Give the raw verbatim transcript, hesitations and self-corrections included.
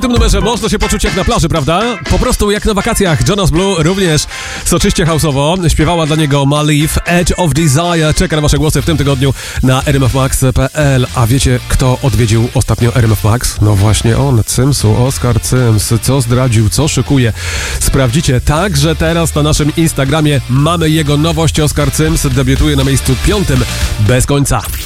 tym numerze można się poczuć jak na plaży, prawda? Po prostu jak na wakacjach. Jonas Blue również soczyście house'owo. Śpiewała dla niego Malif, Edge of Desire. Czeka na wasze głosy w tym tygodniu na r m f max kropka p l. A wiecie, kto odwiedził ostatnio R M F Max? No właśnie on, Cymsu, Oskar Cyms. Co zdradził, co szykuje? Sprawdzicie. Także teraz na naszym Instagramie mamy jego nowość. Oskar Cyms debiutuje na miejscu piątym bez końca.